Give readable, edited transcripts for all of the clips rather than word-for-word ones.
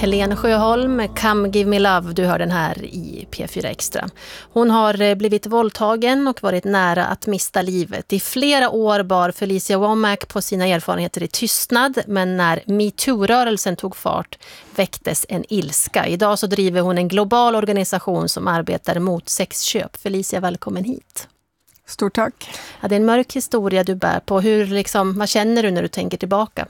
Helen Sjöholm, Come Give Me Love, du hör den här i P4 Extra. Hon har blivit våldtagen och varit nära att mista livet. I flera år bar Felicia Womack på sina erfarenheter i tystnad, men när MeToo-rörelsen tog fart väcktes en ilska. Idag så driver hon en global organisation som arbetar mot sexköp. Felicia, välkommen hit. Stort tack. Ja, det är en mörk historia du bär på. Vad känner du när du tänker tillbaka?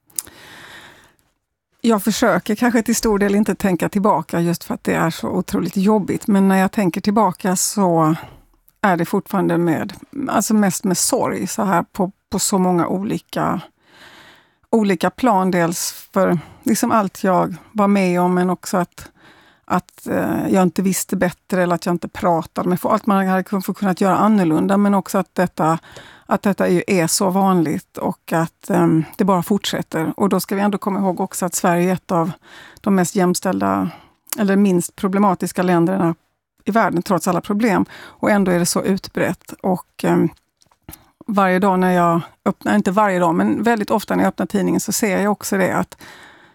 Jag försöker kanske till stor del inte tänka tillbaka just för att det är så otroligt jobbigt. Men när jag tänker tillbaka så är det fortfarande mest med sorg så här på så många olika plan. Dels för liksom allt jag var med om, men också att jag inte visste bättre eller att jag inte pratade med allt man hade kunnat göra annorlunda, men också att detta är så vanligt och att det bara fortsätter. Och då ska vi ändå komma ihåg också att Sverige är ett av de mest jämställda eller minst problematiska länderna i världen trots alla problem. Och ändå är det så utbrett. Och varje dag när jag öppnar, inte varje dag, men väldigt ofta när jag öppnar tidningen så ser jag också det att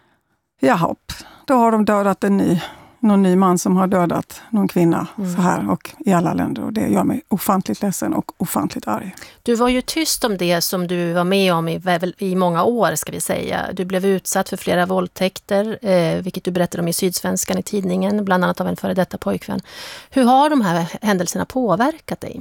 då har de dödat någon ny man som har dödat någon kvinna så här och i alla länder, och det gör mig ofantligt ledsen och ofantligt arg. Du var ju tyst om det som du var med om i många år, ska vi säga. Du blev utsatt för flera våldtäkter, vilket du berättade om i Sydsvenskan i tidningen, bland annat av en före detta pojkvän. Hur har de här händelserna påverkat dig?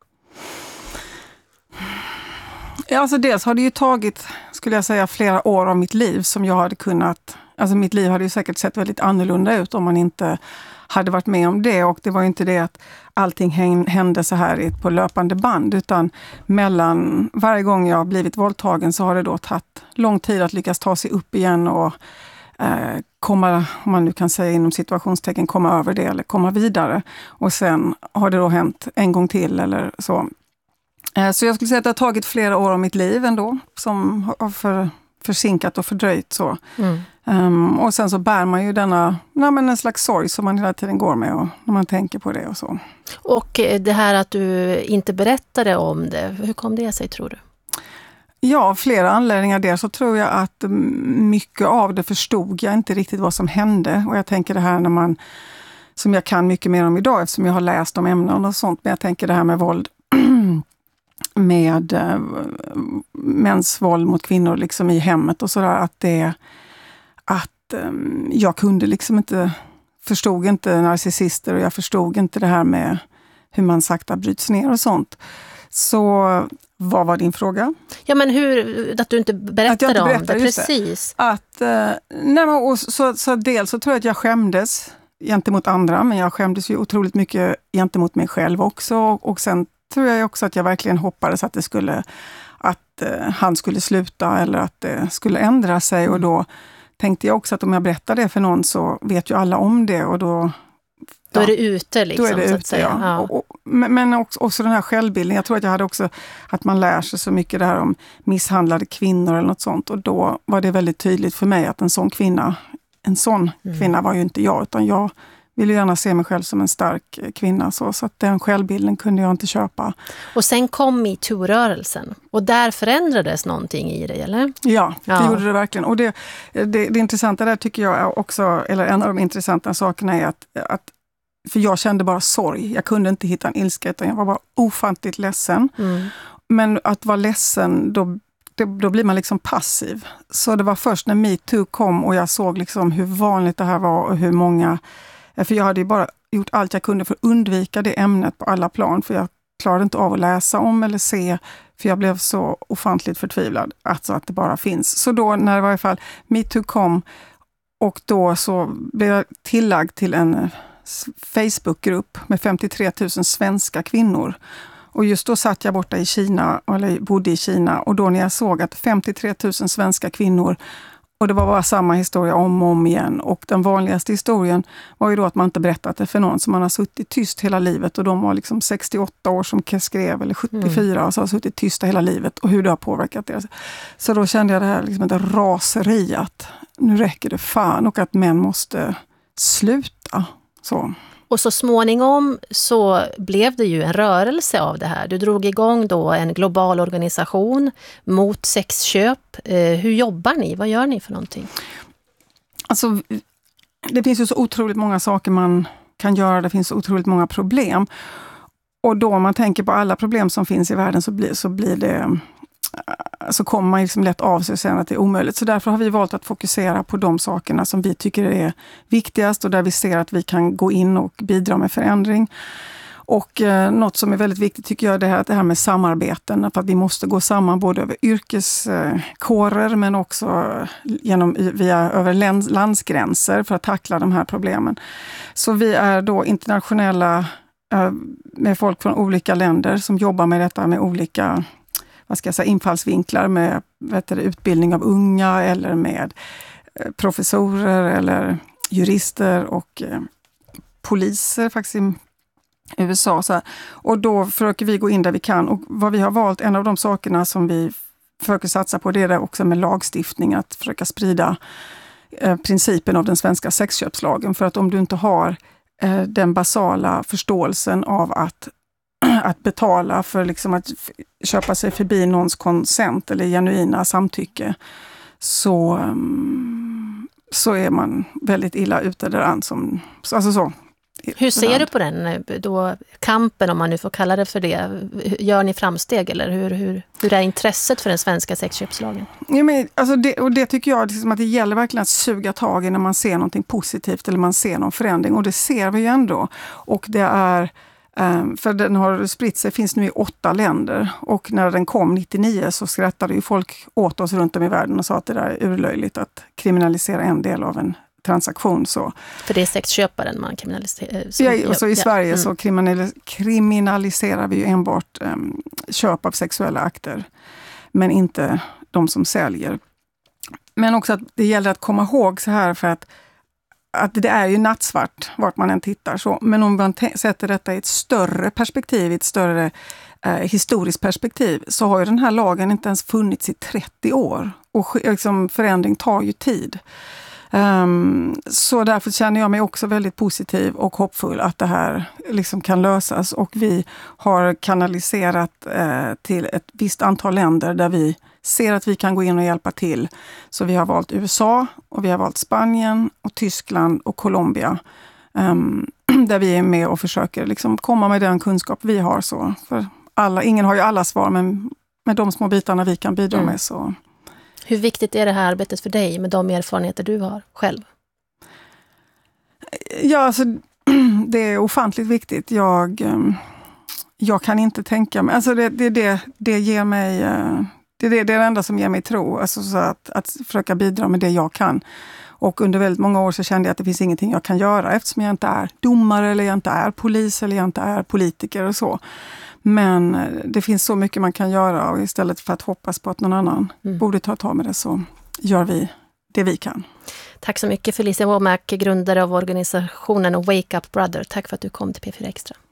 Ja, alltså dels har det ju tagit, skulle jag säga, flera år av mitt liv som jag hade kunnat. Alltså mitt liv hade ju säkert sett väldigt annorlunda ut om man inte hade varit med om det. Och det var ju inte det att allting hände så här på löpande band. Utan mellan varje gång jag blivit våldtagen så har det då tagit lång tid att lyckas ta sig upp igen och komma, om man nu kan säga inom situationstecken, komma över det eller komma vidare. Och sen har det då hänt en gång till eller så. Så jag skulle säga att det har tagit flera år av mitt liv ändå som har försinkat och fördröjt så. Och sen så bär man ju en slags sorg som man hela tiden går med och när man tänker på det och så. Och det här att du inte berättade om det, hur kom det sig tror du? Ja, flera anledningar där så tror jag att mycket av det förstod jag inte riktigt vad som hände. Och jag tänker det här som jag kan mycket mer om idag eftersom jag har läst om ämnen och sånt, men jag tänker det här med våld med mäns våld mot kvinnor liksom i hemmet och sådär, att jag kunde liksom förstod inte narcissister och jag förstod inte det här med hur man sakta bryts ner och sånt. Så vad var din fråga? Ja, men att du inte berättade om det. Precis. Så dels så tror jag att jag skämdes gentemot andra, men jag skämdes ju otroligt mycket gentemot mig själv också, och sen tror jag också att jag verkligen hoppades att han skulle sluta eller att det skulle ändra sig. Och då tänkte jag också att om jag berättar det för någon så vet ju alla om det. Och då är det ute liksom, då är det så ute, att säga. Ja. Men också den här självbilden. Jag tror att jag hade också att man lär sig så mycket det här om misshandlade kvinnor eller något sånt. Och då var det väldigt tydligt för mig att en sån kvinna var ju inte jag, utan jag ville gärna se mig själv som en stark kvinna. Så att den självbilden kunde jag inte köpa. Och sen kom MeToo-rörelsen. Och där förändrades någonting i dig, eller? Ja, det gjorde det verkligen. Och det intressanta där tycker jag också, eller en av de intressanta sakerna är att för jag kände bara sorg. Jag kunde inte hitta en ilska, utan jag var bara ofantligt ledsen. Men att vara ledsen, då blir man liksom passiv. Så det var först när MeToo kom och jag såg liksom hur vanligt det här var och hur många. För jag hade ju bara gjort allt jag kunde för att undvika det ämnet på alla plan. För jag klarade inte av att läsa om eller se. För jag blev så ofantligt förtvivlad. Alltså att det bara finns. Så då när i varje fall MeToo kom. Och då så blev jag tillagd till en Facebookgrupp med 53 000 svenska kvinnor. Och just då satt jag borta i Kina, eller bodde i Kina. Och då när jag såg att 53 000 svenska kvinnor. Och det var bara samma historia om och om igen. Och den vanligaste historien var ju då att man inte berättat det för någon som man har suttit tyst hela livet. Och de var liksom 68 år som skrev, eller 74 och så har suttit tysta hela livet. Och hur det har påverkat deras. Så då kände jag det här liksom ett raseri att nu räcker det fan och att män måste sluta. Så. Och så småningom så blev det ju en rörelse av det här. Du drog igång då en global organisation mot sexköp. Hur jobbar ni? Vad gör ni för någonting? Alltså, det finns ju så otroligt många saker man kan göra, det finns så otroligt många problem. Och då om man tänker på alla problem som finns i världen så kommer man liksom lätt av sig sen att det är omöjligt. Så därför har vi valt att fokusera på de sakerna som vi tycker är viktigast och där vi ser att vi kan gå in och bidra med förändring. Och något som är väldigt viktigt tycker jag är det här med samarbeten. För att vi måste gå samman både över yrkeskårer men också över landsgränser för att tackla de här problemen. Så vi är då internationella med folk från olika länder som jobbar med detta med olika infallsvinklar med utbildning av unga eller med professorer eller jurister och poliser faktiskt i USA. Så här. Och då försöker vi gå in där vi kan. Och vad vi har valt, en av de sakerna som vi försöker satsa på, det är det också med lagstiftning, att försöka sprida principen av den svenska sexköpslagen. För att om du inte har den basala förståelsen av att betala för liksom att köpa sig förbi någons konsent eller genuina samtycke, så är man väldigt illa ute där. Hur ser du på den då, kampen, om man nu får kalla det för det? Gör ni framsteg eller hur är intresset för den svenska sexköpslagen? Ja, men, alltså det tycker jag liksom att det gäller verkligen att suga tag i när man ser någonting positivt eller man ser någon förändring, och det ser vi ju ändå. Och det är för den har spritt sig, finns nu i 8 länder, och när den kom 99 så skrattade ju folk åt oss runt om i världen och sa att det där är urlöjligt att kriminalisera en del av en transaktion. Så. För det är sexköparen man kriminaliserar? Ja, och så i Sverige så kriminaliserar vi ju enbart köp av sexuella akter, men inte de som säljer. Men också att det gäller att komma ihåg så här, för att det är ju nattsvart vart man än tittar. Så. Men om man sätter detta i ett större perspektiv, i ett större historiskt perspektiv, så har ju den här lagen inte ens funnits i 30 år. Och liksom, förändring tar ju tid. Så därför känner jag mig också väldigt positiv och hoppfull att det här liksom kan lösas. Och vi har kanaliserat till ett visst antal länder där vi ser att vi kan gå in och hjälpa till. Så vi har valt USA och vi har valt Spanien och Tyskland och Colombia. Där vi är med och försöker liksom komma med den kunskap vi har. Så. För ingen har ju alla svar, men med de små bitarna vi kan bidra med så... Hur viktigt är det här arbetet för dig med de erfarenheter du har själv? Ja, alltså, det är ofantligt viktigt. Jag kan inte tänka mig... Alltså det ger mig... Det är det enda som ger mig tro. Alltså så att försöka bidra med det jag kan. Och under väldigt många år så kände jag att det finns ingenting jag kan göra eftersom jag inte är domare eller jag inte är polis eller jag inte är politiker och så. Men det finns så mycket man kan göra, och istället för att hoppas på att någon annan borde ta tag med det, så gör vi det vi kan. Tack så mycket Felicia Womack, grundare av organisationen Wake Up Brother. Tack för att du kom till P4 Extra.